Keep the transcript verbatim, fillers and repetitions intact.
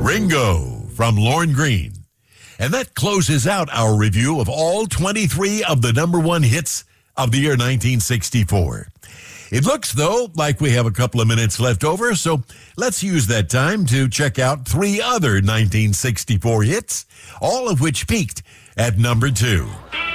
Ringo from Lorne Green. And that closes out our review of all twenty-three of the number one hits of the year nineteen sixty-four. It looks, though, like we have a couple of minutes left over, so let's use that time to check out three other nineteen sixty-four hits, all of which peaked at number two.